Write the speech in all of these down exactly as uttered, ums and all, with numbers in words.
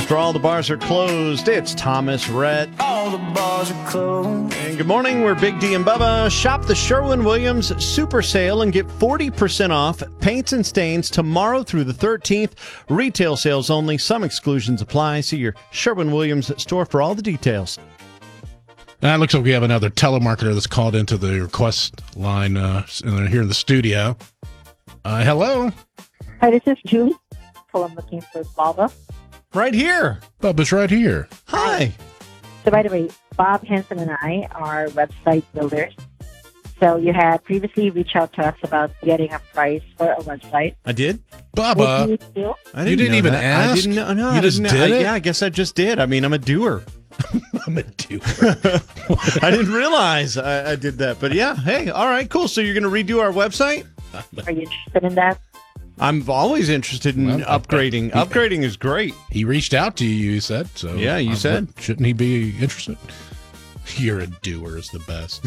After all the bars are closed, it's Thomas Rhett. All the bars are closed. And good morning, we're Big D and Bubba. Shop the Sherwin-Williams Super Sale and get forty percent off paints and stains tomorrow through the thirteenth. Retail sales only. Some exclusions apply. See your Sherwin-Williams store for all the details. Now it looks like we have another telemarketer that's called into the request line uh, and they're here in the studio. Uh, hello? Hi, this is Julie. So I'm looking for Bubba. Right here. Bubba's right here. Hi. So by the way, Bob Hanson and I are website builders. So you had previously reached out to us about getting a price for a website. I did? Bubba, Would you do? I You didn't know even that. ask? I didn't know. No, You I just didn't know. did I- it? Yeah, I guess I just did. I mean, I'm a doer. I'm a doer. I didn't realize I, I did that. But yeah, hey, all right, cool. So you're going to redo our website? Are you interested in that? I'm always interested in Well, upgrading. okay. Upgrading is great. He reached out to you, you said. So Yeah, you uh, said. Shouldn't he be interested? You're a doer is the best.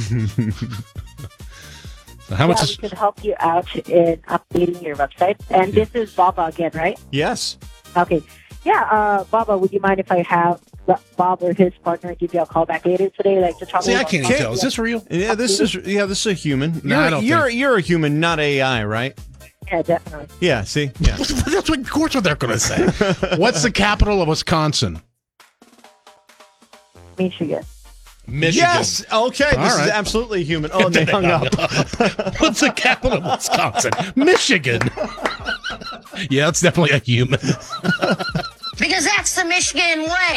So how yeah, much we is... could help you out in updating your website. And this is Baba again, right? Yes. Okay. Yeah, uh, Baba, would you mind if I have Bob or his partner give you a call back later today? Like to talk See, I about can't even tell. Is this real? Yeah, this is yeah, this is a human. No, You're, I don't you're, think- you're a human, not A I, right? Yeah, definitely. Yeah, see? Yeah. That's what, of course what they're going to say. What's the capital of Wisconsin? Michigan. Michigan. Yes. Okay, this All right. is absolutely human. Oh, and they hung up. What's the capital of Wisconsin? Michigan. Yeah, it's definitely a human. Because that's the Michigan way.